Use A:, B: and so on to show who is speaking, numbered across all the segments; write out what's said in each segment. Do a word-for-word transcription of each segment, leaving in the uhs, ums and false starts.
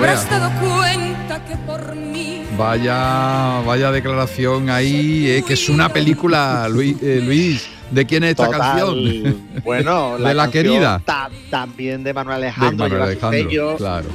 A: habrás dado cuenta que por mí.
B: Vaya, vaya declaración ahí, eh, que es una película, Luis, eh, Luis. ¿De quién es esta
C: Total,
B: canción?
C: Bueno,
B: de la querida.
C: Ta, también de Manuel Alejandro,
B: de Manuel Alejandro,
C: sello,
B: claro.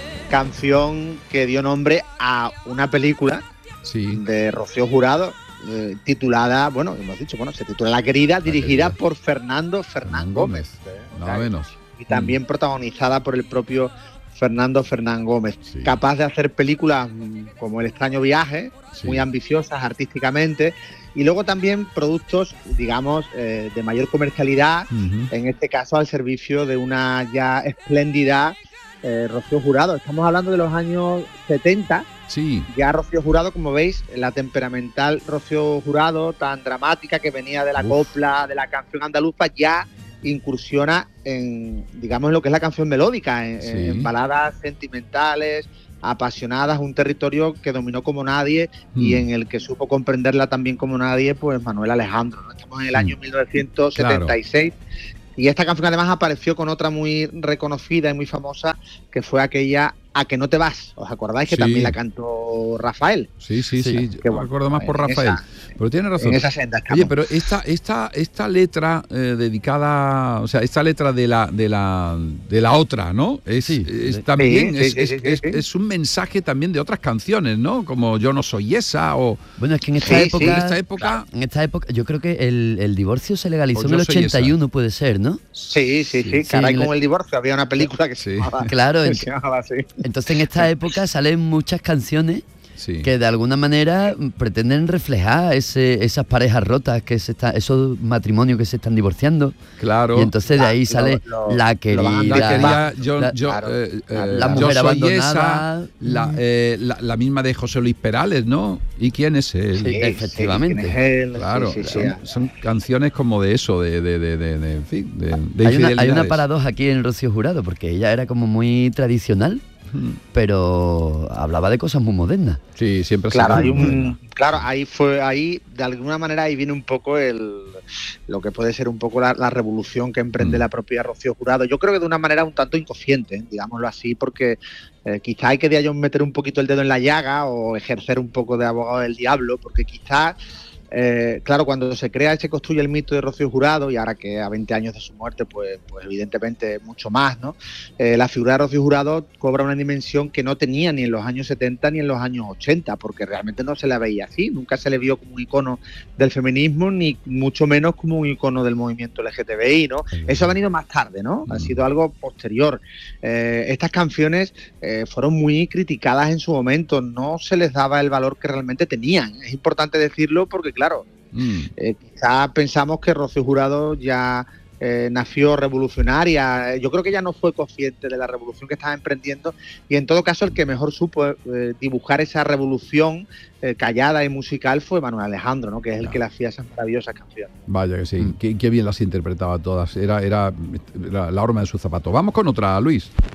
C: Canción que dio nombre a una película
B: sí.
C: de Rocío Jurado, eh, titulada, bueno, hemos dicho, bueno, se titula La Querida, la dirigida querida. por Fernando Fernán Gómez. Gómez eh,
B: nada menos.
C: Y también mm. protagonizada por el propio Fernando Fernán Gómez, sí. capaz de hacer películas como El extraño viaje, sí. muy ambiciosas artísticamente, y luego también productos, digamos, eh, de mayor comercialidad, uh-huh. en este caso al servicio de una ya espléndida eh, Rocío Jurado. Estamos hablando de los años setenta.
B: Sí.
C: Ya Rocío Jurado, como veis, la temperamental Rocío Jurado, tan dramática que venía de la Uf. copla, de la canción andaluza, ya incursiona en, digamos, en lo que es la canción melódica, en, sí. en baladas sentimentales, apasionadas, un territorio que dominó como nadie mm. y en el que supo comprenderla también como nadie, pues Manuel Alejandro, ¿no? Estamos en el año mm. mil novecientos setenta y seis, claro. Y esta canción además apareció con otra muy reconocida y muy famosa, que fue aquella A que no te vas. ¿Os acordáis que sí. también la cantó Rafael?
B: Sí, sí, sí, sí.
C: Yo
B: bueno, me acuerdo más por Rafael. Esa, pero tiene razón.
C: En esa senda estamos.
B: Oye, pero esta, esta, esta letra eh, dedicada, o sea, esta letra de la, de la, de la otra, ¿no? Es, sí. es también sí, es, sí, es, sí, es, sí. es, es un mensaje también de otras canciones, ¿no? Como Yo no soy esa o.
D: Bueno, es que en esta sí, época,
B: sí. en esta época,
D: en esta época, yo creo que el, el divorcio se legalizó en el ochenta y uno, puede ser, ¿no?
C: Sí, sí, sí. sí. Caray, sí, con el divorcio había una película que se llamaba,
D: claro,
C: que se llamaba así.
D: Entonces en esta época salen muchas canciones sí. que de alguna manera pretenden reflejar ese, esas parejas rotas, que se está, esos matrimonios que se están divorciando.
B: Claro.
D: Y entonces de ahí la, sale lo, lo, la querida,
B: la querida yo,
D: la,
B: yo,
D: claro,
B: eh,
D: la mujer
B: yo soy
D: abandonada,
B: esa, la, eh, la, la misma de José Luis Perales, ¿no? ¿Y quién es él?
D: Sí, efectivamente.
C: Sí, ¿quién es él?
B: Claro,
C: sí, sí,
B: son,
C: sí.
B: son canciones como de eso, de, de, de, de, de, en fin, de, de
D: hay, una, hay una paradoja aquí en Rocío Jurado, porque ella era como muy tradicional, pero hablaba de cosas muy modernas.
B: Sí, siempre.
C: Claro, hay un, claro, ahí fue, ahí de alguna manera ahí viene un poco el, lo que puede ser un poco la, la revolución que emprende mm. la propia Rocío Jurado. Yo creo que de una manera un tanto inconsciente, ¿eh? digámoslo así, porque eh, quizá hay que de ellos meter un poquito el dedo en la llaga o ejercer un poco de abogado del diablo, porque quizá Eh, claro, cuando se crea y se construye el mito de Rocío Jurado, y ahora que a veinte años de su muerte, pues, pues evidentemente mucho más, ¿no? Eh, la figura de Rocío Jurado cobra una dimensión que no tenía ni en los años setenta ni en los años ochenta, porque realmente no se la veía así, nunca se le vio como un icono del feminismo, ni mucho menos como un icono del movimiento L G T B I, ¿no? Eso ha venido más tarde, ¿no? Ha sido algo posterior. Eh, estas canciones eh, fueron muy criticadas en su momento, no se les daba el valor que realmente tenían. Es importante decirlo porque, claro, Claro, mm. eh, quizá pensamos que Rocío Jurado ya eh, nació revolucionaria. Yo creo que ella no fue consciente de la revolución que estaba emprendiendo y en todo caso el que mejor supo eh, dibujar esa revolución eh, callada y musical fue Manuel Alejandro, ¿no? Que es el claro. que le hacía esas maravillosas canciones.
B: Vaya que sí, mm. qué, qué bien las interpretaba todas. Era, era, era la horma de su zapato. Vamos con otra, Luis.